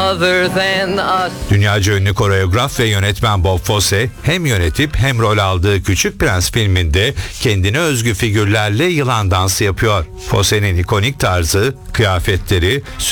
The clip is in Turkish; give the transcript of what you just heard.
other than us. Dünyaca ünlü koreograf ve yönetmen Bob Fosse hem yönetip hem rol aldığı Küçük Prens filminde kendine özgü figürlerle yılan dansı yapıyor. Fosse'nin ikonik tarzı, kıyafetleri,